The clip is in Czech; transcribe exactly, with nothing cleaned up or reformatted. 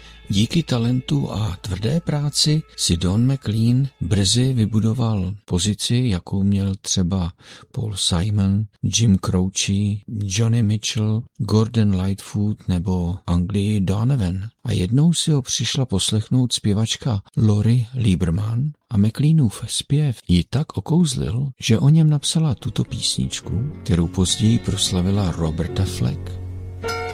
Díky talentu a tvrdé práci si Don McLean brzy vybudoval pozici, jakou měl třeba Paul Simon, Jim Croce, Johnny Mitchell, Gordon Lightfoot nebo Anglii Donovan. A jednou si ho přišla poslechnout zpěvačka Lori Lieberman a McLeanův zpěv ji tak okouzlil, že o něm napsala tuto písničku, kterou později proslavila Roberta Flack.